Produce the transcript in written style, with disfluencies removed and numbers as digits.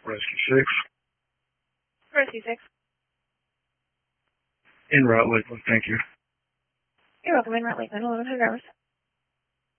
Rescue 6. Rescue 6. En route, Lakeland. Thank you. You're welcome. En route, Lakeland. 1100 hours.